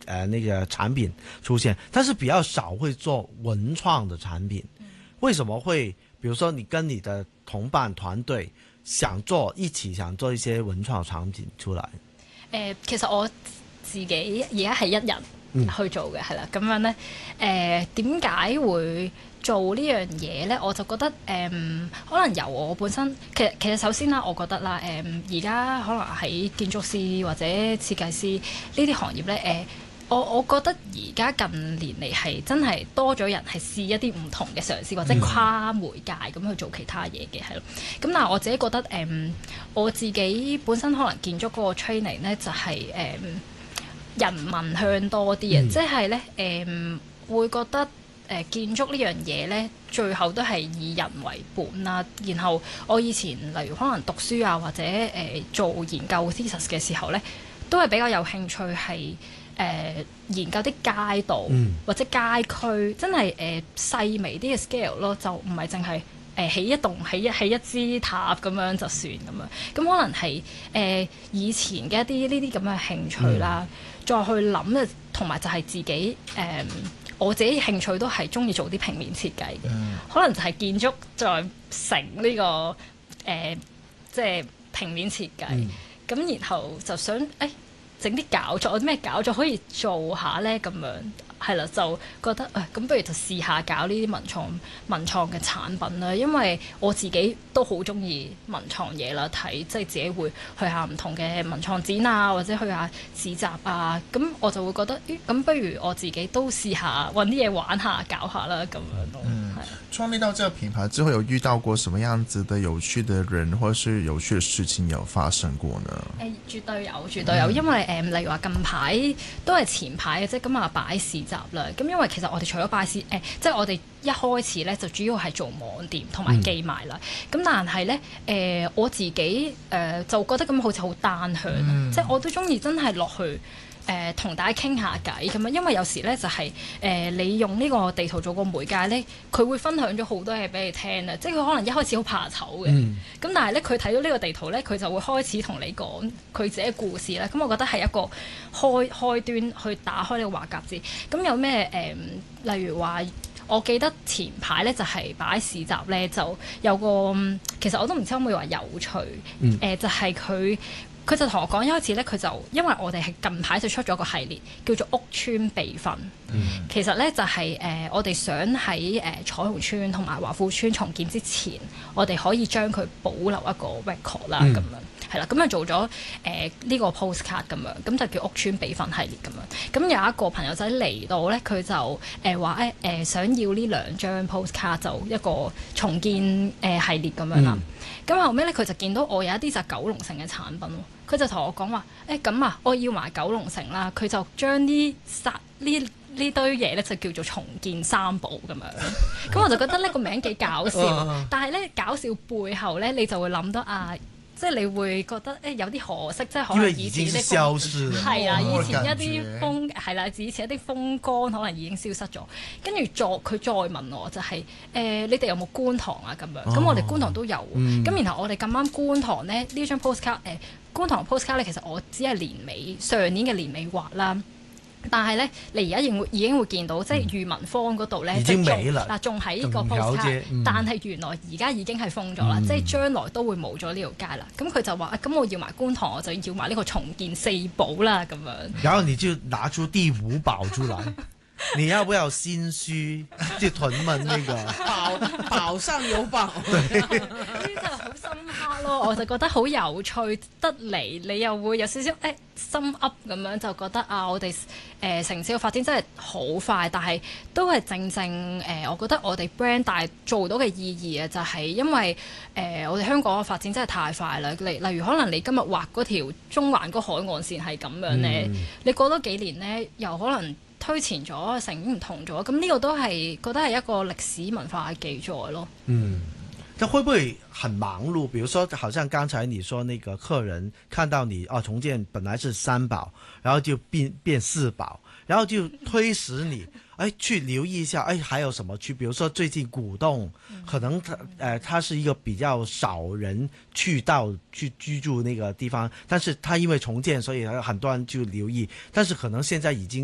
那个產品出現，但是比較少會做文創的產品。為什麼會？比如說你跟你的同伴團隊一起想做一些文創產品出來。 其實我自己而家係一人去做嘅，係啦，咁樣咧，點解會做呢樣嘢咧？我就覺得可能由我本身，其實首先啦，我覺得啦，而家可能喺建築師或者設計師呢啲行業咧，我覺得而家近年嚟係真係多咗人係試一啲唔同嘅嘗試，或者跨媒介咁去做其他嘢嘅，係咯。咁但係我自己覺得我自己本身可能建築嗰個 training 咧就係人民向多啲嘅，即係咧會覺得建築呢樣嘢咧最後都係以人為本啦。然後我以前例如可能讀書啊或者做研究 thesis 嘅時候咧，都係比較有興趣係研究啲街道或者街區，真係細微啲嘅 scale 咯，就唔係淨係起一棟起一支塔咁樣就算咁樣。咁可能係以前嘅一啲呢啲咁嘅興趣啦，再去諗同埋就係自己我自己興趣都係中意做啲平面設計嘅，可能就係建築再成呢個即係平面設計。咁然後就想整啲搞作，有啲咩搞作可以做下咧？咁樣係啦，就覺得咁不如就試下搞呢啲文創嘅產品啦。因為我自己都好中意文創嘢啦，睇即係自己會去下唔同嘅文創展啊，或者去下市集啊。咁我就會覺得，咁不如我自己都試下揾啲嘢玩下、搞下啦，咁樣咯。 創立到這個品牌之後，有遇到過什麼樣子的有趣的人，或者是有趣的事情有發生過呢？ 絕對有，因為例如話近排都係前排嘅啫，咁啊擺市集啦。咁因為其實我哋除咗擺市，即係我哋一開始咧就主要係做網店同埋寄賣啦。咁但係咧我自己就覺得咁好似好單向，即係我都中意真係落去。同大家傾下偈咁樣，因為有時咧就係你用呢個地圖做個媒介咧，佢會分享咗好多嘢俾你聽啊！即係佢可能一開始好怕醜嘅，咁但係咧佢睇到呢個地圖咧，佢就會開始同你講佢自己嘅故事啦。咁我覺得係一個開端去打開呢個話匣子。咁有咩例如話，我記得前排咧就係擺市集咧，就有個其實我都唔知可唔可以話有趣，就係佢就同我講，一開始咧佢就因為我哋係近排就出咗個系列叫做屋邨備份，其實咧就係我哋想喺彩虹邨同埋華富邨重建之前，我哋可以將佢保留一個 record 啦，咁樣係啦，咁就做咗呢個 postcard 咁樣，咁就叫屋邨備份系列咁樣。咁有一個朋友仔嚟到咧，佢就話想要呢2張 postcard 就一個重建系列咁樣啦。咁後尾咧佢就見到我有一啲就係九龍城嘅產品喎，佢就同我講話咁啊，我要埋九龍城啦。佢就將呢堆嘢咧就叫做重建三寶咁樣。咁我就覺得呢個名幾搞笑，但係咧搞笑背後咧你就會諗到即係你會覺得有啲可惜，即係可能以前啲風係啊，以前一啲風係啦，以前一啲風乾可能已經消失咗。跟住佢再問我就係你哋有冇觀塘啊咁樣？咁我哋觀塘都有。咁然後我哋咁啱觀塘咧呢張 postcard 觀塘 postcard 咧，其實我只係上年嘅年尾畫啦。但係咧，你而家已經會見到，即係裕民坊嗰度咧，即係仲喺個 postcard，但係原來而家已經係封咗啦，即係將來都會冇咗呢條街啦。咁佢就話咁我要埋觀塘，我就要埋呢個重建4寶啦咁樣。 然後你就拿出第5寶出來。你要不要心虛？即係屯門呢個寶上有寶， 呢啲真係好深刻咯！我就覺得好有趣得嚟，你又會有少少心噏咁樣，就覺得我哋城市嘅發展真係好快，但係都係正我覺得我哋 brand 大做到嘅意義啊，就係因為我哋香港嘅發展真係太快啦。例如可能你今日畫嗰條中環嗰海岸線係咁樣咧，你過多幾年咧，又可能推前咗，成唔同咗，咁呢個都係覺得係一個歷史文化嘅記載咯。 這會不會很忙碌？比如說，好像剛才你說那個客人看到你重建本來是3寶，然後就變4寶，然後就推使你去留意一下，還有什麼區？比如說最近古洞，可能它是一個比較少人去居住那個地方，但是它因為重建，所以很多人就留意，但是可能現在已經